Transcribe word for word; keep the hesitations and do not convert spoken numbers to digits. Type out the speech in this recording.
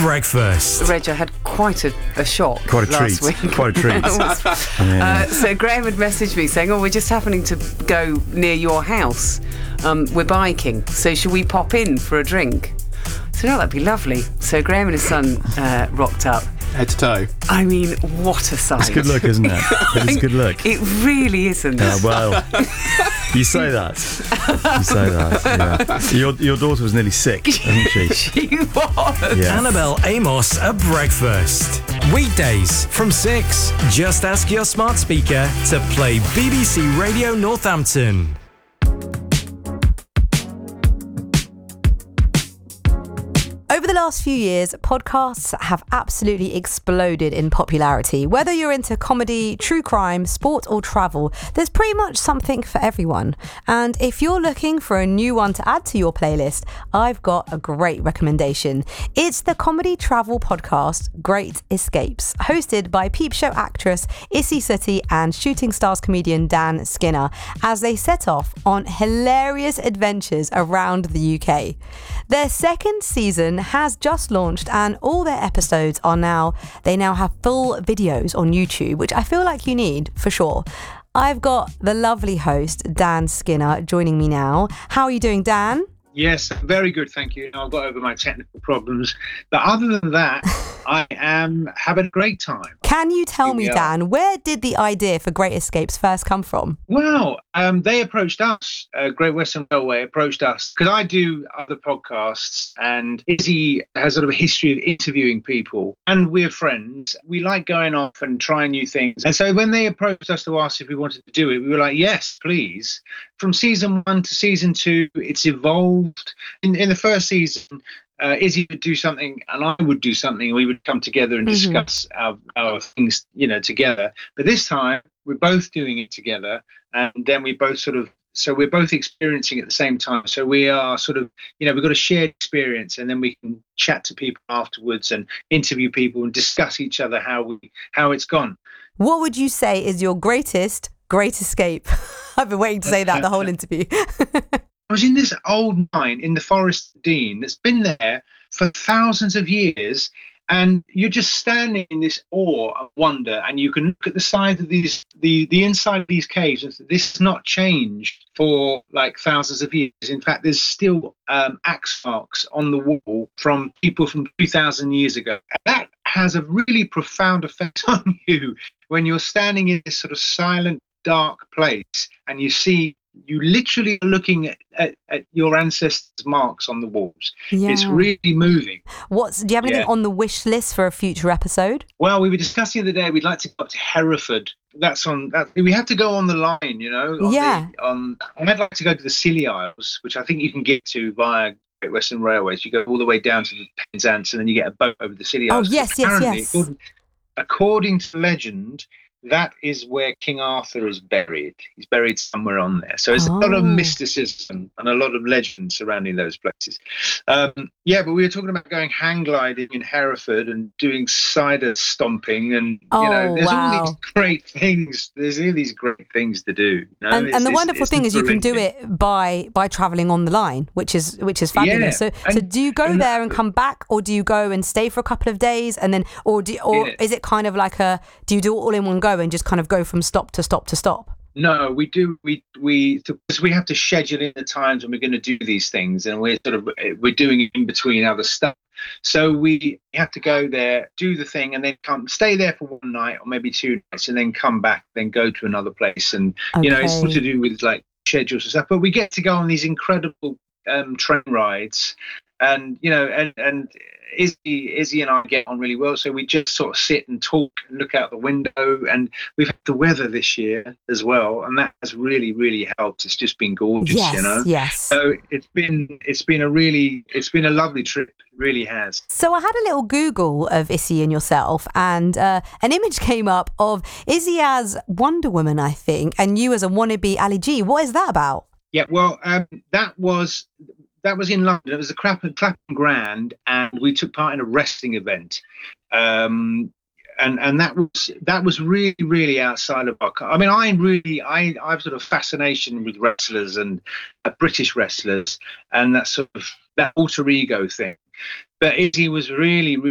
breakfast. Reg, I had quite a, a shock Quite a last treat. week. Quite a treat. uh, so Graham had messaged me saying, oh, we're just happening to go near your house. Um, we're biking, so should we pop in for a drink? I said, oh, that'd be lovely. So Graham and his son uh, rocked up. Head to toe. I mean, what a sight. It's good look, isn't it? It's good look. It really isn't. Yeah, well, you say that. You say that, yeah. Your, your daughter was nearly sick, wasn't she? She was. Yeah. Annabelle Amos at breakfast. Weekdays from six. Just ask your smart speaker to play B B C Radio Northampton. Over the last few years, podcasts have absolutely exploded in popularity. Whether you're into comedy, true crime, sport or travel, there's pretty much something for everyone. And if you're looking for a new one to add to your playlist, I've got a great recommendation. It's the comedy travel podcast, Great Escapes, hosted by Peep Show actress Issy Suttie and Shooting Stars comedian Dan Skinner, as they set off on hilarious adventures around the U K. Their second season has just launched and all their episodes are now, they now have full videos on YouTube, which I feel like you need for sure. I've got the lovely host, Dan Skinner, joining me now. How are you doing, Dan? Yes, very good, thank you. I've got over my technical problems. But other than that, I am having a great time. Can you tell Here me, we are. Dan, where did the idea for Great Escapes first come from? Well, um, they approached us, uh, Great Western Railway approached us, because I do other podcasts and Izzy has sort of a history of interviewing people and we're friends. We like going off and trying new things. And so when they approached us to ask if we wanted to do it, we were like, yes, please. From season one to season two, it's evolved. In, in the first season, Uh, Izzy would do something and I would do something and we would come together and Mm-hmm. discuss our, our things, you know, together. But this time we're both doing it together and then we both sort of, so we're both experiencing at the same time. So we are sort of, you know, we've got a shared experience and then we can chat to people afterwards and interview people and discuss each other how we, how it's gone. What would you say is your greatest Great Escape? I've been waiting to say that the whole interview. I was in this old mine in the Forest of Dean that's been there for thousands of years, and you're just standing in this awe of wonder, and you can look at the side of these, the, the inside of these caves, and this has not changed for like thousands of years. In fact, there's still um, axe marks on the wall from people from two thousand years ago. And that has a really profound effect on you when you're standing in this sort of silent, dark place, and you see you literally are looking at, at, at your ancestors' marks on the walls. Yeah. It's really moving. What's, do you have anything Yeah. on the wish list for a future episode? Well, we were discussing the other day, we'd like to go up to Hereford. That's on, that, we have to go on the line, you know. On Yeah. The, on, and I'd like to go to the Scilly Isles, which I think you can get to via Great Western Railways. You go all the way down to the Penzance and then you get a boat over the Scilly Oh, Isles. yes, yes, Apparently, yes. According, according to legend, that is where King Arthur is buried. He's buried somewhere on there. So there's a lot of Oh. mysticism and a lot of legend surrounding those places. Um, yeah, but we were talking about going hang gliding in Hereford and doing cider stomping and, Oh, you know, there's all wow. these great things. There's all these great things to do. You know? And, It's- and the it's- wonderful it's thing is you can do brilliant. it by by travelling on the line, which is which is fabulous. Yeah, so so and- do you go and there and that- come back, or do you go and stay for a couple of days and then, or do or Yeah. is it kind of like a, do you do it all in one go and just kind of go from stop to stop to stop? No, we do. We we because we have to schedule in the times when we're going to do these things, and we're sort of we're doing it in between other stuff. So we have to go there, do the thing, and then come stay there for one night or maybe two nights, and then come back, then go to another place. And you know, it's all Okay. to do with like schedules and stuff. But we get to go on these incredible um, train rides, and you know, and and Izzy, Izzy and I get on really well. So we just sort of sit and talk and look out the window. And we've had the weather this year as well, and that has really, really helped. It's just been gorgeous, Yes, you know. yes. So it's been it's been a really it's been a lovely trip. It really has. So I had a little Google of Issy and yourself, and uh, an image came up of Izzy as Wonder Woman, I think, and you as a wannabe Ali G. What is that about? Yeah, well, um, that was that was in London. It was the Clapham, Clapham Grand, and we took part in a wrestling event. Um, and and that was that was really really outside of our. I mean, I really I I've sort of fascination with wrestlers and uh, British wrestlers, and that sort of that alter ego thing. But Izzy was really.